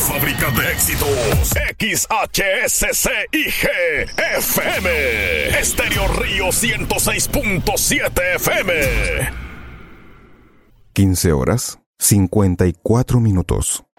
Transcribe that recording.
fábrica de éxitos. XHSCIG FM. Estéreo Río 106.7 FM. 15 horas, 54 minutos.